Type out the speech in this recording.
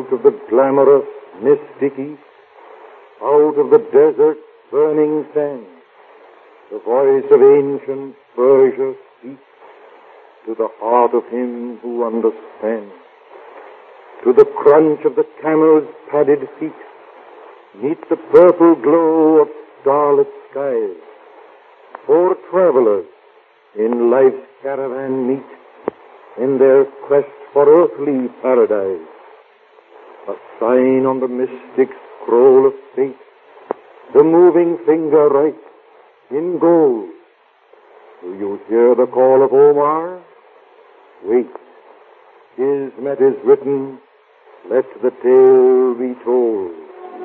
Out of the glamorous, mystic east, out of the desert's burning sand, the voice of ancient Persia speaks to the heart of him who understands. To the crunch of the camel's padded feet, meet the purple glow of starlit skies. Four travelers in life's caravan meet in their quest for earthly paradise. A sign on the mystic scroll of fate, the moving finger writes in gold. Do you hear the call of Omar? Wait. Kismet is written, let the tale be told.